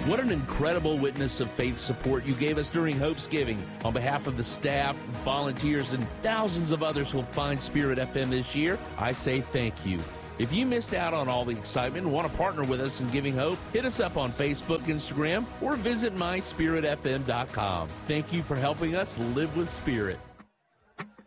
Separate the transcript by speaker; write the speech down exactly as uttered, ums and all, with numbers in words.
Speaker 1: What an incredible witness of faith support you gave us during Hope's Giving. On behalf of the staff, volunteers, and thousands of others who will find Spirit F M this year, I say thank you. If you missed out on all the excitement and want to partner with us in giving hope, hit us up on Facebook, Instagram, or visit my spirit f m dot com. Thank you for helping us live with Spirit.